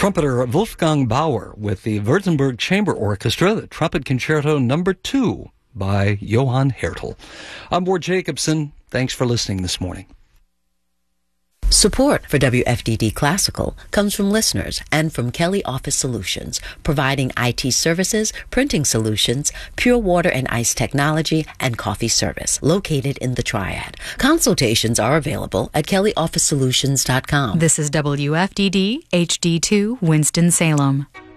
Trumpeter Wolfgang Bauer with the Württemberg Chamber Orchestra, the Trumpet Concerto No. 2 by Johann Hertel. I'm Ward Jacobson. Thanks for listening this morning. Support for WFDD Classical comes from listeners and from Kelly Office Solutions, providing IT services, printing solutions, pure water and ice technology, and coffee service, located in the Triad. Consultations are available at kellyofficesolutions.com. This is WFDD HD2 Winston-Salem.